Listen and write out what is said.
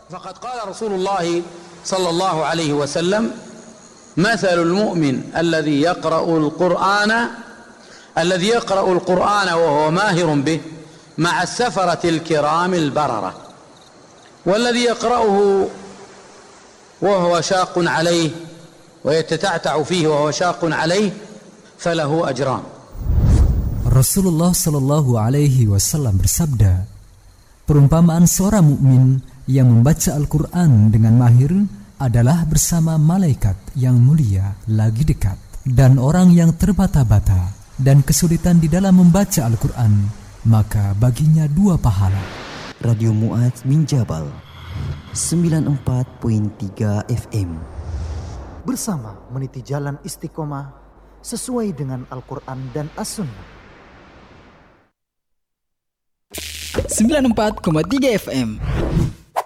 فقد قال رسول الله صلى الله عليه وسلم مثل المؤمن الذي يقرأ القرآن وهو ماهر به مع السفرة الكرام البررة والذي يقرأه وهو شاق عليه ويتتعتع فيه وهو شاق عليه فله أجران. Rasulullah Shallallahu Alaihi Wasallam bersabda, perumpamaan seorang mukmin yang membaca Al-Quran dengan mahir adalah bersama malaikat yang mulia lagi dekat, dan orang yang terbata-bata dan kesulitan di dalam membaca Al-Quran, maka baginya 2 pahala. Radio Mu'adz min Jabal 94.3 FM, bersama meniti jalan istiqomah sesuai dengan Al-Quran dan As-Sunnah. 94,3 FM